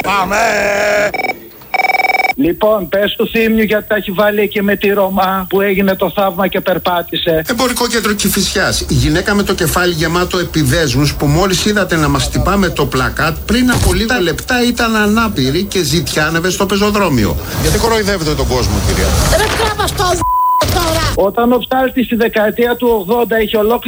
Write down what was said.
Πάμε! Λοιπόν, πες του Θήμιου γιατί τα έχει βάλει εκεί με τη Ρωμά που έγινε το θαύμα και περπάτησε. Εμπορικό κέντρο Κηφισιάς. Η γυναίκα με το κεφάλι γεμάτο επιδέσμους που μόλις είδατε να μας χτυπά με το πλακάτ πριν από λίγα λεπτά ήταν ανάπηρη και ζητιάνευε στο πεζοδρόμιο. Γιατί κοροϊδεύετε τον κόσμο, κυρία? Όταν ο Ψάλτης στη δεκαετία του 80 είχε ολόκληρη